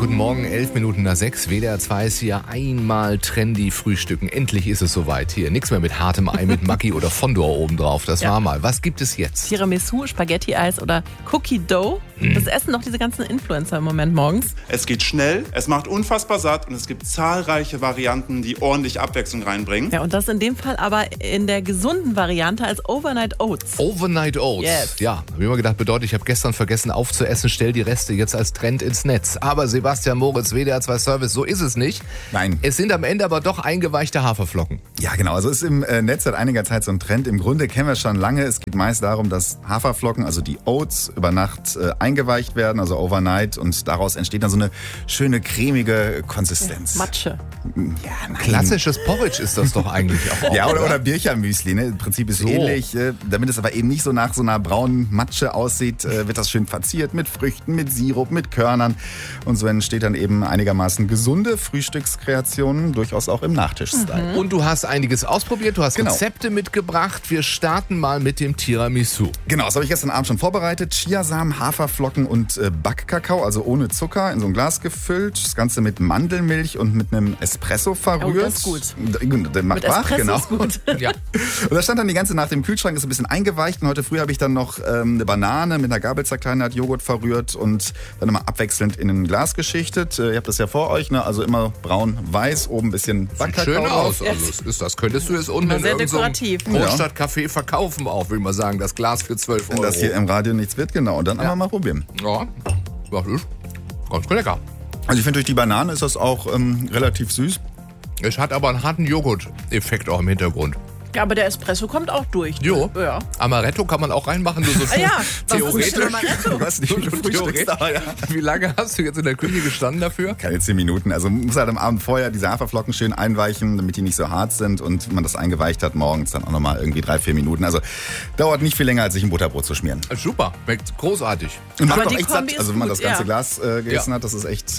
Guten Morgen, 6:11. WDR 2 ist hier einmal trendy frühstücken. Endlich ist es soweit hier. Nichts mehr mit hartem Ei, mit Maggi oder Fondor obendrauf. Das war mal. Was gibt es jetzt? Tiramisu, Spaghetti-Eis oder Cookie Dough. Das essen doch diese ganzen Influencer im Moment morgens. Es geht schnell, es macht unfassbar satt und es gibt zahlreiche Varianten, die ordentlich Abwechslung reinbringen. Ja, und das in dem Fall aber in der gesunden Variante als Overnight Oats. Overnight Oats. Yes. Ja, habe ich immer gedacht, bedeutet, ich habe gestern vergessen aufzuessen, stell die Reste jetzt als Trend ins Netz. Aber Sebastian Moritz, WDR 2 Service, so ist es nicht. Nein. Es sind am Ende aber doch eingeweichte Haferflocken. Ja, genau. Also ist im Netz seit einiger Zeit so ein Trend. Im Grunde kennen wir schon lange. Es geht meist darum, dass Haferflocken, also die Oats, über Nacht eingeweicht werden, also overnight. Und daraus entsteht dann so eine schöne, cremige Konsistenz. Matsche. Ja, nein. Klassisches Porridge ist das doch eigentlich auch. Ja, oder Birchermüsli, ne? Im Prinzip ist So. ähnlich. Damit es aber eben nicht so nach so einer braunen Matsche aussieht, wird das schön verziert mit Früchten, mit Sirup, mit Körnern. Und so entsteht dann eben einigermaßen gesunde Frühstückskreationen, durchaus auch im Nachtisch-Style. Und du hast einiges ausprobiert, du hast Genau. Rezepte mitgebracht. Wir starten mal mit dem Tiramisu. Genau, das habe ich gestern Abend schon vorbereitet. Chiasamen, Haferflocken und Backkakao, also ohne Zucker, in so ein Glas gefüllt. Das Ganze mit Mandelmilch und mit einem Espresso verrührt. Oh, das ist gut. Der macht Mit wach, Espresso genau. ist gut. Ja. Und das stand dann die ganze Nacht im Kühlschrank, ist ein bisschen eingeweicht. Und heute früh habe ich dann noch eine Banane mit einer Gabel zerkleinert, Joghurt verrührt und dann immer abwechselnd in ein Glas geschichtet. Ihr habt das ja vor euch, ne? Also immer braun-weiß, oben ein bisschen Sieht Backkakao schön aus. drauf. Also das könntest du jetzt unten Immer in sehr irgendeinem dekorativ. Großstadtcafé verkaufen auch, will ich mal sagen. Das Glas für 12 Wenn Euro. das hier im Radio nichts wird, genau. Und dann einfach mal probieren. Ja, das ist ganz lecker. Also ich finde, durch die Banane ist das auch relativ süß. Es hat aber einen harten Joghurt-Effekt auch im Hintergrund. Ja, aber der Espresso kommt auch durch. Jo. Ja. Amaretto kann man auch reinmachen. Nur so Ja, was ist theoretisch. denn Amaretto? Du hast nicht viel Frühstücksdauer, ja. Wie lange hast du jetzt in der Küche gestanden dafür? Keine 10 Minuten. Also man muss halt am Abend vorher diese Haferflocken schön einweichen, damit die nicht so hart sind. Und wenn man das eingeweicht hat, morgens dann auch nochmal irgendwie 3-4 Minuten. Also dauert nicht viel länger, als sich ein Butterbrot zu schmieren. Super, schmeckt großartig. Und macht Aber auch die echt Kombi satt. ist Also wenn man gut, das ganze ja. Glas gegessen hat, das ist echt...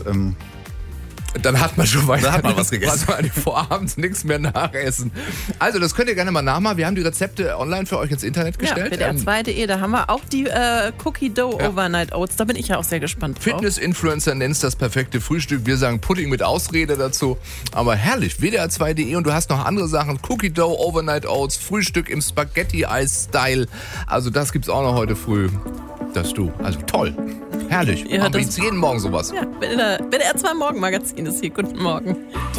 Dann hat man schon weiter. Da hat man was gegessen. Was man vorabends nichts mehr nachessen. Also das könnt ihr gerne mal nachmachen. Wir haben die Rezepte online für euch ins Internet Ja, gestellt. WDR2.de, da haben wir auch die Cookie Dough Overnight Oats. Da bin ich ja auch sehr gespannt drauf. Fitness-Influencer nennt das perfekte Frühstück. Wir sagen Pudding mit Ausrede dazu. Aber herrlich, WDR2.de und du hast noch andere Sachen. Cookie Dough, Overnight Oats, Frühstück im Spaghetti-Eis-Style. Also das gibt's auch noch heute früh. Das du. Also toll. Herrlich. Ja, Machen wir das- jetzt jeden Morgen sowas. Ja, WDR2 Morgenmagazin ist hier. Guten Morgen.